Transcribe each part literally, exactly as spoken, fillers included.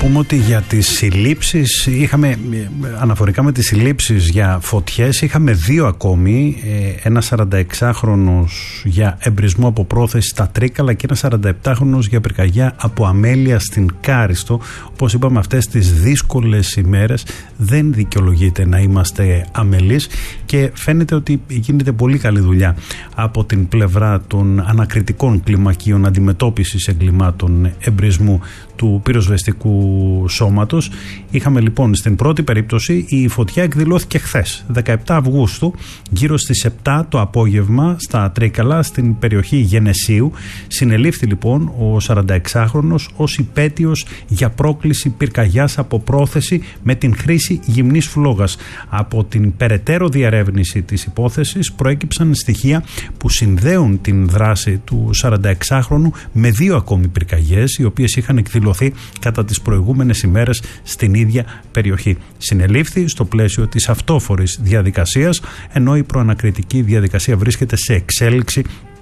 πούμε ότι για τις συλλήψεις είχαμε, αναφορικά με τις συλλήψεις για φωτιές, είχαμε δύο ακόμη, ένα σαρανταεξάχρονος για εμπρισμό από πρόθεση στα Τρίκαλα και ένα σαρανταεπτάχρονος για πυρκαγιά από αμέλεια στην Κάριστο. Όπως είπαμε, αυτές τις δύσκολες ημέρες δεν δικαιολογείται να είμαστε αμελείς και φαίνεται ότι γίνεται πολύ καλή δουλειά από την πλευρά των ανακριτικών κλιμακίων αντιμετώπισης εγκλημάτων εμπρισμού του πυροσβεστικού σώματος. Είχαμε λοιπόν στην πρώτη περίπτωση, η φωτιά εκδηλώθηκε χθες δεκαεπτά Αυγούστου γύρω στις επτά το απόγευμα στα Τρίκαλα στην περιοχή Γενεσίου. Συνελήφθη λοιπόν ο σαρανταεξάχρονος ως υπέτειος για πρόκληση πυρκαγιάς από πρόθεση με την χρήση γυμνής φλόγας. Από την περαιτέρω διερεύνηση της υπόθεσης προέκυψαν στοιχεία που συνδέουν την δράση του σαρανταεξάχρονου με δύο ακόμη πυρκαγιές, οι οποίες είχαν εκδηλωθεί κατά τις προηγούμενες ημέρες στην ίδια περιοχή. Συνελήφθη στο πλαίσιο της αυτόφορης διαδικασίας, ενώ η προανακριτική διαδικασία βρίσκεται σε εξέλιξη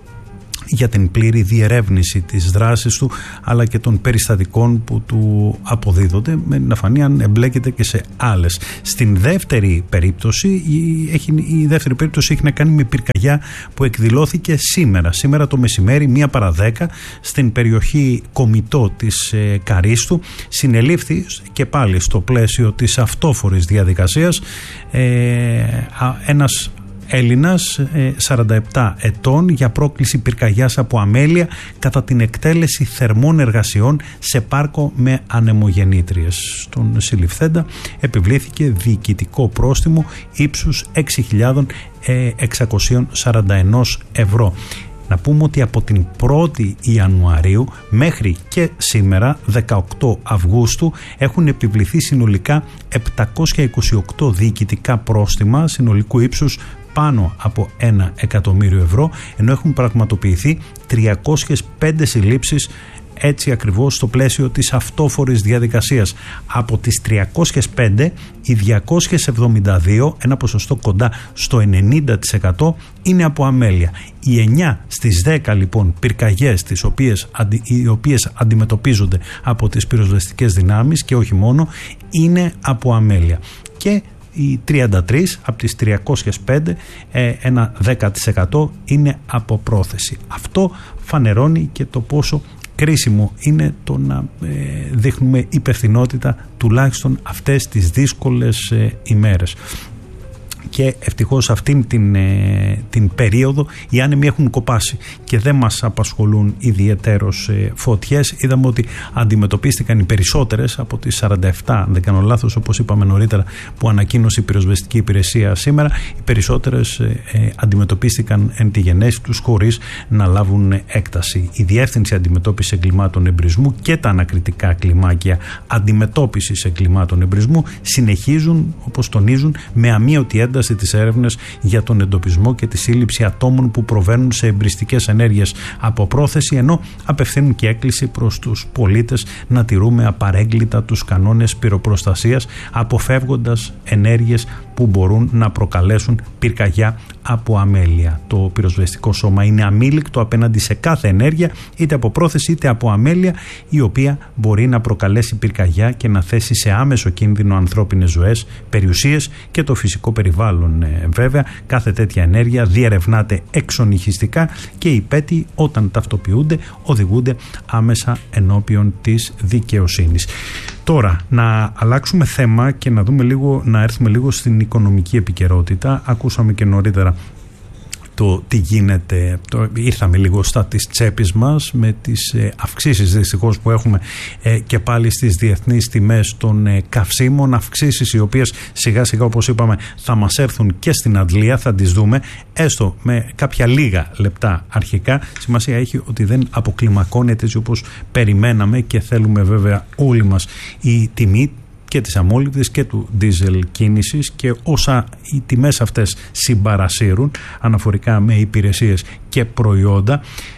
για την πλήρη διερεύνηση της δράσης του αλλά και των περιστατικών που του αποδίδονται, με να φανεί αν εμπλέκεται και σε άλλες. Στην δεύτερη περίπτωση, η, έχει, η δεύτερη περίπτωση έχει να κάνει με πυρκαγιά που εκδηλώθηκε σήμερα, σήμερα το μεσημέρι, μία παρά δέκα, στην περιοχή Κομιτό της ε, Καρίστου. Συνελήφθη και πάλι στο πλαίσιο της αυτόφορης διαδικασίας ε, ένας Έλληνας σαράντα επτά ετών για πρόκληση πυρκαγιάς από αμέλεια κατά την εκτέλεση θερμών εργασιών σε πάρκο με ανεμογεννήτριες. Στον συλληφθέντα επιβλήθηκε διοικητικό πρόστιμο ύψους έξι χιλιάδες εξακόσια σαράντα ένα ευρώ. Να πούμε ότι από την πρώτη Ιανουαρίου μέχρι και σήμερα δεκαοκτώ Αυγούστου έχουν επιβληθεί συνολικά επτακόσια είκοσι οκτώ διοικητικά πρόστιμα συνολικού ύψους πάνω από ένα εκατομμύριο ευρώ, ενώ έχουν πραγματοποιηθεί τριακόσιες πέντε συλλήψεις, έτσι ακριβώς στο πλαίσιο της αυτόφορης διαδικασίας. Από τις τριακόσιες πέντε, οι διακόσιες εβδομήντα δύο, ένα ποσοστό κοντά στο ενενήντα τοις εκατό, είναι από αμέλεια. Οι εννιά στις δέκα λοιπόν πυρκαγιές τις οποίες, οι οποίες αντιμετωπίζονται από τις πυροσβεστικές δυνάμεις και όχι μόνο, είναι από αμέλεια. Και οι τριάντα τρεις από τις τριακόσιες πέντε, ένα δέκα τοις εκατό είναι από πρόθεση. Αυτό φανερώνει και το πόσο κρίσιμο είναι το να ε, δείχνουμε υπευθυνότητα τουλάχιστον αυτές τις δύσκολες ε, ημέρες. Και ευτυχώς αυτήν την, ε, την περίοδο οι άνεμοι έχουν κοπάσει και δεν μας απασχολούν ιδιαιτέρως ε, φωτιές. Είδαμε ότι αντιμετωπίστηκαν οι περισσότερες από τις σαράντα επτά, αν δεν κάνω λάθος, όπως είπαμε νωρίτερα, που ανακοίνωσε η πυροσβεστική υπηρεσία σήμερα. Οι περισσότερες ε, ε, αντιμετωπίστηκαν εν τη γενέση τους χωρίς να λάβουν έκταση. Η Διεύθυνση Αντιμετώπισης Εγκλημάτων Εμπρισμού και τα ανακριτικά κλιμάκια αντιμετώπισης εγκλημάτων εμπρισμού συνεχίζουν, όπως τονίζουν, με αμείωτη ένταση τις έρευνες για τον εντοπισμό και τη σύλληψη ατόμων που προβαίνουν σε εμπριστικές ενέργειες από πρόθεση, ενώ απευθύνουν και έκκληση προς τους πολίτες να τηρούμε απαρέγκλιτα τους κανόνες πυροπροστασίας, αποφεύγοντας ενέργειες που μπορούν να προκαλέσουν πυρκαγιά από αμέλεια. Το πυροσβεστικό σώμα είναι αμήλικτο απέναντι σε κάθε ενέργεια, είτε από πρόθεση είτε από αμέλεια, η οποία μπορεί να προκαλέσει πυρκαγιά και να θέσει σε άμεσο κίνδυνο ανθρώπινες ζωές, περιουσίες και το φυσικό περιβάλλον. Ε, βέβαια, κάθε τέτοια ενέργεια διερευνάται εξονυχιστικά και οι υπέτειοι, όταν ταυτοποιούνται, οδηγούνται άμεσα ενώπιον της δικαιοσύνης. Τώρα, να αλλάξουμε θέμα και να δούμε λίγο, να έρθουμε λίγο στην οικονομική επικαιρότητα. Ακούσαμε και νωρίτερα το τι γίνεται, το, ήρθαμε λίγο στα της τσέπης μας με τις ε, αυξήσεις δυστυχώς που έχουμε ε, και πάλι στις διεθνείς τιμές των ε, καυσίμων, αυξήσεις οι οποίες σιγά σιγά, όπως είπαμε, θα μας έρθουν και στην αντλία, θα τις δούμε έστω με κάποια λίγα λεπτά αρχικά. Σημασία έχει ότι δεν αποκλιμακώνεται έτσι όπως περιμέναμε και θέλουμε βέβαια όλοι μας η τιμή και της αμόλυβδης και του ντίζελ κίνησης και όσα οι τιμές αυτές συμπαρασύρουν αναφορικά με υπηρεσίες και προϊόντα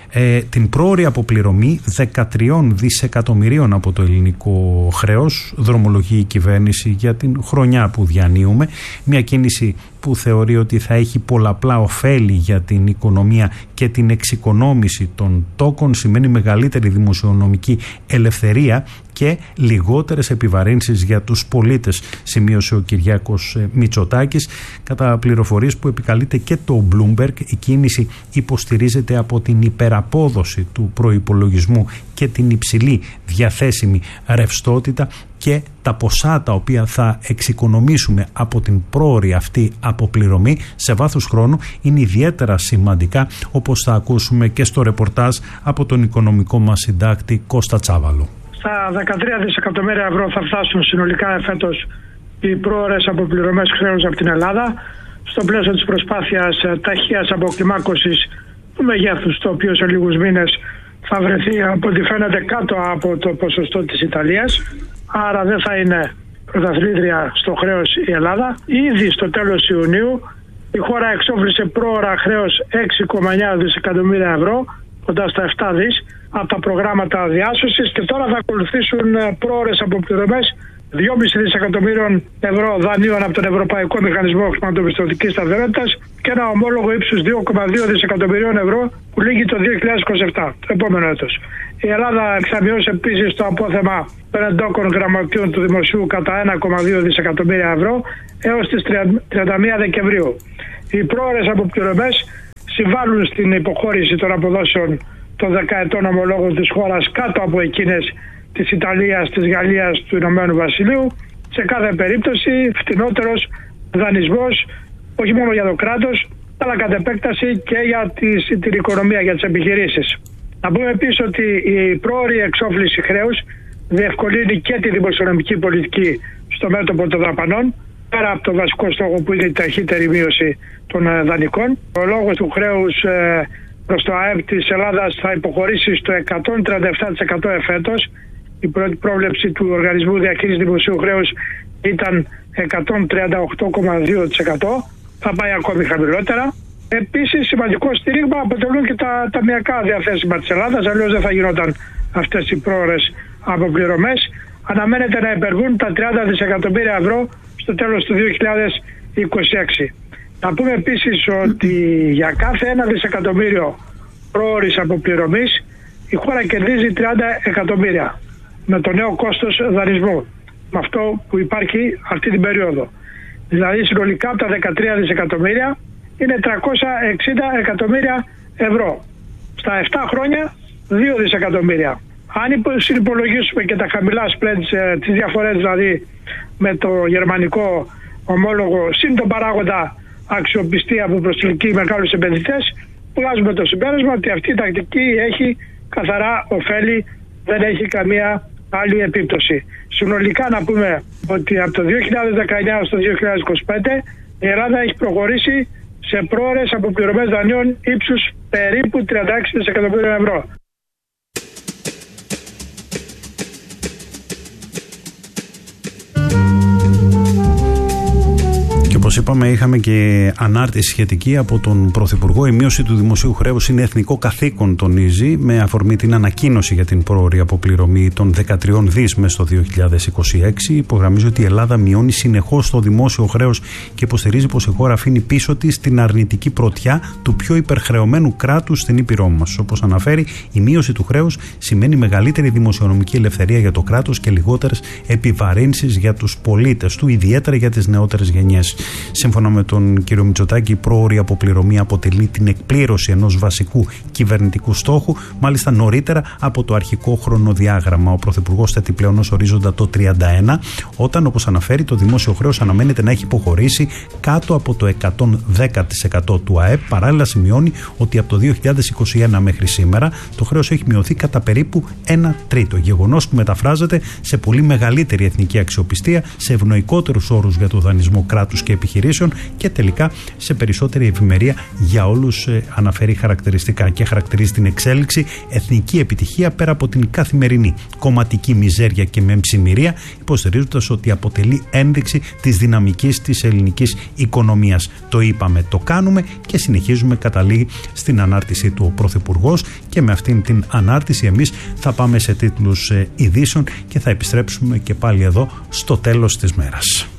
ε, την πρόωρη αποπληρωμή δεκατρία δισεκατομμυρίων από το ελληνικό χρέος δρομολογεί η κυβέρνηση για την χρονιά που διανύουμε. Μια κίνηση που θεωρεί ότι θα έχει πολλαπλά ωφέλη για την οικονομία και την εξοικονόμηση των τόκων, σημαίνει μεγαλύτερη δημοσιονομική ελευθερία και λιγότερες επιβαρύνσεις για τους πολίτες, σημείωσε ο Κυριάκος Μητσοτάκης. Κατά πληροφορίες που επικαλείται και το Bloomberg, η κίνηση υποστηρίζεται από την υπεραπόδοση του προϋπολογισμού και την υψηλή διαθέσιμη ρευστότητα, και τα ποσά τα οποία θα εξοικονομήσουμε από την πρόωρη αυτή αποπληρωμή σε βάθος χρόνου είναι ιδιαίτερα σημαντικά, όπως θα ακούσουμε και στο ρεπορτάζ από τον οικονομικό μας συντάκτη Κώστα Τσάβαλο. Στα δεκατρία δισεκατομμύρια ευρώ θα φτάσουν συνολικά εφέτος οι πρόωρες αποπληρωμές χρέους από την Ελλάδα, στο πλαίσιο της προσπάθειας ταχείας αποκλιμάκωσης του μεγέθους, το οποίο σε λίγους μήνες θα βρεθεί από ό,τι φαίνεται κάτω από το ποσοστό της Ιταλίας. Άρα δεν θα είναι πρωταθλήτρια στο χρέος η Ελλάδα. Ήδη στο τέλος Ιουνίου η χώρα εξόφλησε πρόωρα χρέος έξι κόμμα εννιά δισεκατομμύρια ευρώ, κοντά στα επτά δις, από τα προγράμματα διάσωσης, και τώρα θα ακολουθήσουν πρόωρες αποπληρωμές δυόμισι δισεκατομμύριων ευρώ δανείων από τον Ευρωπαϊκό Μηχανισμό Χρηματοπιστωτικής Σταθερότητας και ένα ομόλογο ύψους δύο κόμμα δύο δισεκατομμυρίων ευρώ που λήγει το δύο χιλιάδες είκοσι επτά, το επόμενο έτος. Η Ελλάδα εξαμειώσει επίσης το απόθεμα πενεντόκων γραμματείων του Δημοσίου κατά ένα κόμμα δύο δισεκατομμύρια ευρώ έως τις τριάντα μία Δεκεμβρίου. Οι πρόωρες αποπληρωμές συμβάλλουν στην υποχώρηση των αποδόσεων των δεκαετών ομολόγων της χώρας κάτω από εκείνες της Ιταλίας, της Γαλλίας, του Ηνωμένου Βασιλείου. Σε κάθε περίπτωση φτηνότερος δανεισμός, όχι μόνο για το κράτος, αλλά κατ' επέκταση και για τη, την οικονομία, για τις επιχειρήσεις. Να πούμε επίσης ότι η πρόωρη εξόφληση χρέους διευκολύνει και τη δημοσιονομική πολιτική στο μέτωπο των δαπανών, πέρα από το βασικό στόχο που είναι η ταχύτερη μείωση των δανεικών. Ο λόγος του χρέους ε, προς το ΑΕΠ της Ελλάδας θα υποχωρήσει στο εκατόν τριάντα επτά τοις εκατό εφέτος. Η πρώτη πρόβλεψη του Οργανισμού Διαχείρισης Δημοσίου Χρέους ήταν εκατόν τριάντα οκτώ κόμμα δύο τοις εκατό. Θα πάει ακόμη χαμηλότερα. Επίσης, σημαντικό στήριγμα αποτελούν και τα ταμειακά διαθέσιμα της Ελλάδας, αλλιώς δεν θα γινόταν αυτές οι πρόωρες αποπληρωμές. Αναμένεται να υπερβούν τα τριάντα δισεκατομμύρια ευρώ στο τέλος του δύο χιλιάδες είκοσι έξι. Να πούμε επίσης ότι για κάθε ένα δισεκατομμύριο πρόωρης αποπληρωμής η χώρα κερδίζει τριάντα εκατομμύρια με το νέο κόστος δανεισμού, με αυτό που υπάρχει αυτή την περίοδο. Δηλαδή συνολικά από τα δεκατρία δισεκατομμύρια είναι τριακόσια εξήντα εκατομμύρια ευρώ. Στα επτά χρόνια δύο δισεκατομμύρια. Αν συνυπολογίσουμε και τα χαμηλά spreads, τις διαφορές δηλαδή με το γερμανικό ομόλογο, συν τον παράγοντα αξιοπιστία που προσελκύει μεγάλους επενδυτές, βγάζουμε το συμπέρασμα ότι αυτή η τακτική έχει καθαρά ωφέλη, δεν έχει καμία άλλη επίπτωση. Συνολικά να πούμε ότι από το δύο χιλιάδες δεκαεννιά στο δύο χιλιάδες είκοσι πέντε η Ελλάδα έχει προχωρήσει σε πρόωρες αποπληρωμές δανείων ύψους περίπου τριάντα έξι δισεκατομμύρια ευρώ. Όπως είπαμε, είχαμε και ανάρτηση σχετική από τον Πρωθυπουργό. Η μείωση του δημοσίου χρέους είναι εθνικό καθήκον, τονίζει, με αφορμή την ανακοίνωση για την πρόωρη αποπληρωμή των δεκατρία δις μέσα στο δύο χιλιάδες είκοσι έξι. Υπογραμμίζει ότι η Ελλάδα μειώνει συνεχώς το δημόσιο χρέος και υποστηρίζει πως η χώρα αφήνει πίσω της την αρνητική πρωτιά του πιο υπερχρεωμένου κράτους στην ήπειρό μας. Όπως αναφέρει, η μείωση του χρέους σημαίνει μεγαλύτερη δημοσιονομική ελευθερία για το κράτος και λιγότερες επιβαρύνσεις για τους πολίτες του, ιδιαίτερα για τις νεότερες γενιές. Σύμφωνα με τον κύριο Μητσοτάκη, η πρόωρη αποπληρωμή αποτελεί την εκπλήρωση ενός βασικού κυβερνητικού στόχου, μάλιστα νωρίτερα από το αρχικό χρονοδιάγραμμα. Ο Πρωθυπουργός θέτει πλέον ως ορίζοντα το τριάντα ένα, όταν, όπως αναφέρει, το δημόσιο χρέος αναμένεται να έχει υποχωρήσει κάτω από το εκατόν δέκα τοις εκατό του ΑΕΠ. Παράλληλα, σημειώνει ότι από το δύο χιλιάδες είκοσι ένα μέχρι σήμερα το χρέος έχει μειωθεί κατά περίπου ένα τρίτο. Γεγονός που μεταφράζεται σε πολύ μεγαλύτερη εθνική αξιοπιστία, σε ευνοϊκότερους όρους για το δανεισμό κράτους και επιχειρήσεων επιχειρήσεων και τελικά σε περισσότερη ευημερία για όλους. Αναφέρει χαρακτηριστικά και χαρακτηρίζει την εξέλιξη εθνική επιτυχία πέρα από την καθημερινή κομματική μιζέρια και μεμψημυρία, υποστηρίζοντας ότι αποτελεί ένδειξη της δυναμικής της ελληνικής οικονομίας. Το είπαμε, το κάνουμε και συνεχίζουμε, καταλήγει στην ανάρτηση του Πρωθυπουργός, και με αυτήν την ανάρτηση εμείς θα πάμε σε τίτλους ειδήσεων και θα επιστρέψουμε και πάλι εδώ στο τέλος της μέρας.